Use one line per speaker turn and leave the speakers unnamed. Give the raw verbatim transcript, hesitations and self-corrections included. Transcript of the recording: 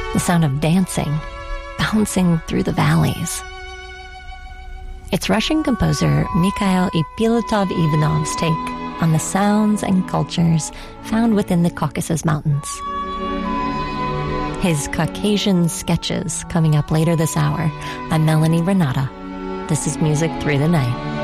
the sound of dancing, bouncing through the valleys. It's Russian composer Mikhail Ippolitov-Ivanov's take on the sounds and cultures found within the Caucasus Mountains. His Caucasian Sketches coming up later this hour. I'm Melanie Renata. This is Music Through the Night.